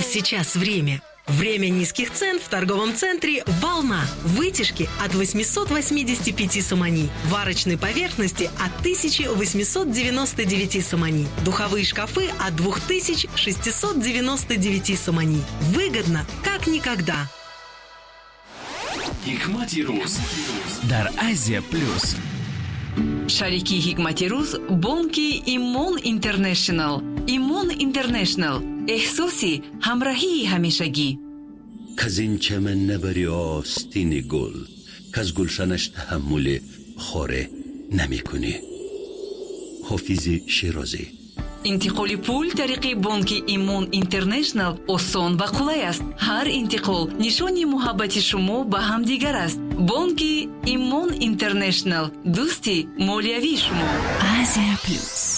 сейчас время? Время низких цен в торговом центре «Волна». Вытяжки от 885 сомани. Варочной поверхности от 1899 сомани. Духовые шкафы от 2699 сомани. Выгодно, как никогда. Hikmati Ruz дар Азия Плюс. Шарики Hikmati Ruz бонки Имон Интернешнл. Имон Интернешнл. احساسی همراهی همیشگی. کز این چمن نبری آستین گل، کز گلشنش تحمل خاره نمی کنی. حافظ شیرازی. انتقال پول طریق بانک ایمون اینترنشنل آسان و قلای است. هر انتقال نشانی محبت شما به هم دیگر است. بانک ایمون اینترنشنل، دوستی مالیوی شما. آسیا پلوس.